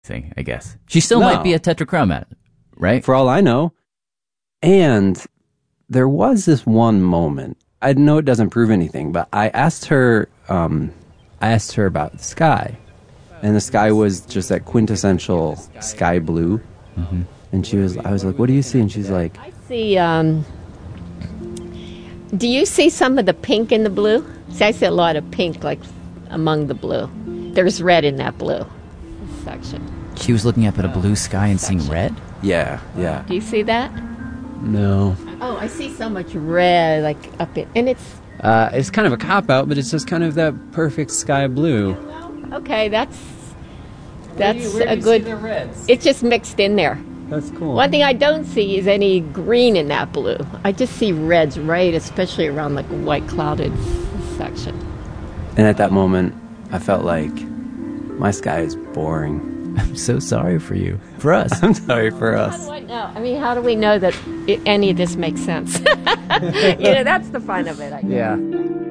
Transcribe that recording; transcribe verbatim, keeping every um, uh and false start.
thing, I guess. She still No. might be a tetrachromat, right? For all I know. And there was this one moment. I know it doesn't prove anything, but I asked her, um, I asked her about the sky. And the sky was just that quintessential sky blue. Mm-hmm. And she was, I was like, what do you see? And she's like, I see, um, do you see some of the pink in the blue? See, I see a lot of pink, like, among the blue. There's red in that blue section. She was looking up at a blue sky and seeing red? yeah, yeah. Do you see that? No. Oh, I see so much red, like, up in, and it's, Uh, it's kind of a cop-out, but it's just kind of that perfect sky blue. okay, that's, that's a good, it's just mixed in there. That's cool. One thing I don't see is any green in that blue. I just see reds, right, especially around, like, a white clouded section. And at that moment, I felt like my sky is boring. I'm so sorry for you. For us. I'm sorry for How us. do I know? I mean, how do we know that it, any of this makes sense? You know, that's the fun of it, I guess. Yeah.